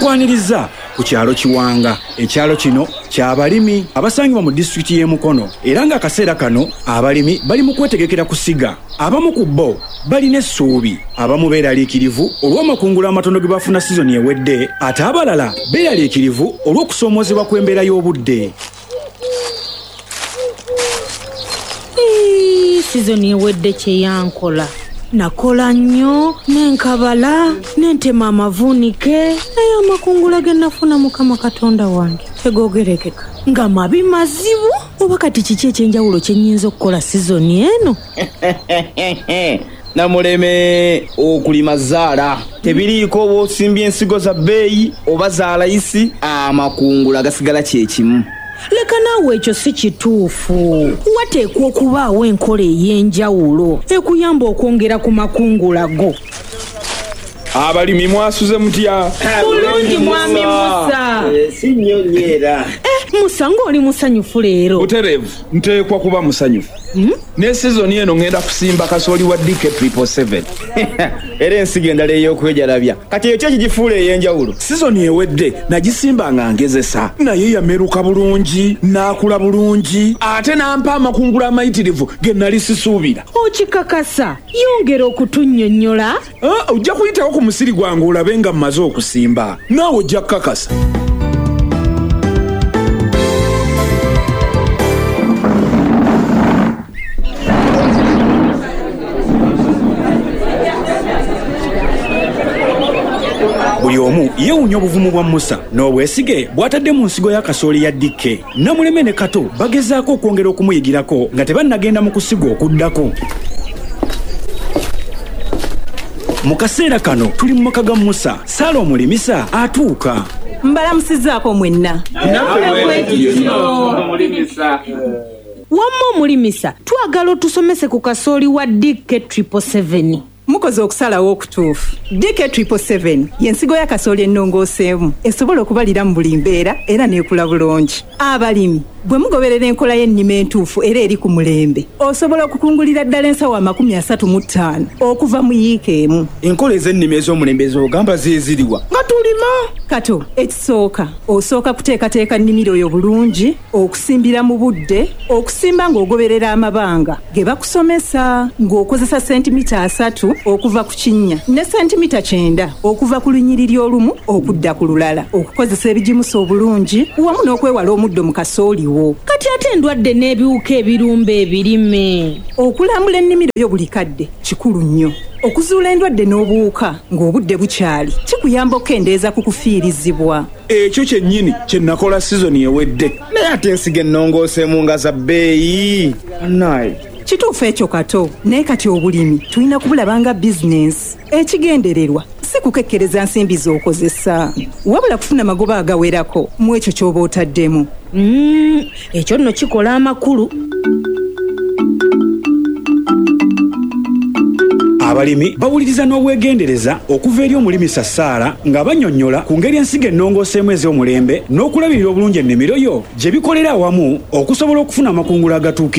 tukwaniriza ku kyalo Kiwanga. Ekyalo kino ky'abalimi abasangibwa mu disitulikiti y'e Mukono era ng'akaseera kano abalimi bali mu kwetegekera kusiga. Abamu ku bo balina essuubi, abamu beeraliikirivu olw'amakungula amatono ge bafuna sizoni ewedde, ate abalala beeraliikirivu olw'okusoomoozebwa kw'embeera y'obudde. Sizoni ewedde kye yankola. Nakola nnyo n'enkabala n'entema amavuunike naye amakungula ge nafuna Mukama Katonda wange tegoogerekeka nga mabi mazibu. Oba kati kiki ekyenjawulo kye nnyinza okukola sizoni eno? Namuleme okulima zaala tebiriiko oba osimbye ensigo za bbeeyi oba za layisi, amakungula gasigala kyekimu. Leka naawe ekyo si kituufu. Wateekwa okubaawo enkola ey'enjawulo ekuyamba okwongera ku makungula go. Abalimi mwasuze mutya? Bulungi mwami Musa. Sinnyonyeera. Musa ng'oli musanyufu leero. Butereevu, nteekwa kuba musanyufu. Ne sizoni eno ngenda kusimba kasooli wa DK 777. Era ensigo endala ey'okwejalabya. Kati ekyo kigifuula ey'enjawulo. Sizoni ewedde nagisimba nga ngezesa, naye yameruka bulungi, n'akula bulungi, ate n'ampa amakungula amayitirivu ge nali sisuubira. Okikakasa, yongera okutunnyonnyola. Ojja kuyitawo ku musiri gwange olabe nga mmaze okusimba. Naawe ojja kukakasa. Buli omu yeewuunya obuvumu bwa Musa n'obwesige bw'atadde mu nsigo ya kasooli ya DK. Namuleme ne Kato bagezaako okwongera okumuyigirako nga tebannagenda mu kusiga okuddako. Mu kaseera kano tuli mu maka ga Musa. Saala omulimisa atuuka. Mbalamusizaako mwenna. Wamma omulimisa twagala otusomese ku kasooli wa DK 777. Mukoze okusalawo okutuufu. DK 777 y'ensigo ya kasooli ennongooseemu esobola okubalira mu buli mbeera era n'ekula bulungi. Abalimi bwe mugoberera enkola y'ennima entuufu era eri ku mulembe, osobola okukungulira ddala ensawo 35 okuva mu yiika emu. Enkola ez'ennima ez'omulembe ez'ogamba zeeziriwa nga tulima. Kato, ekisooka osooka kuteekateeka nnimiro yo bulungi, okusimbira mu budde, okusimba ng'ogoberera amabanga ge bakusomesa, ng'okozesa sentimita 3 okuva ku kinnya ne sentimita 9 okuva ku lunyiriri olumu okudda ku lulala, okukozesa ebigimusa obulungi wamu n'okwewala omuddo mu kasooli wo. Kati ate endwadde n'ebiwuka ebirumba ebirime. Okulambula ennimiro yo buli kadde kikulu nnyo. Okuzuula endwadde n'obuwuka ng'obudde bukyali kikuyamba okendeeza ku kufiirizibwa. Ekyo kyennyini kye nakola sizoni ewedde. Naye ate ensigo ennongooseemu nga za bbeeyi. Naye kituufu ekyo Kato, naye kati obulimi tulina kubulaba nga bizinensi. Ekigendererwa si kukekkereza nsimbi z'okozesa, wabula kufuna magoba agawerako mu ekyo ky'oba otaddemu. Ekyo nno kikola amakulu. Abalimi bawuliriza n'obwegendereza okuva eri omulimisa Saala nga bannyonnyola ku ngeri ensigo ennongooseemu ez'omulembe n'okulabirira obulungi ennimiro yo gye bikolera awamu okusobola okufuna amakungula agatuukirivu.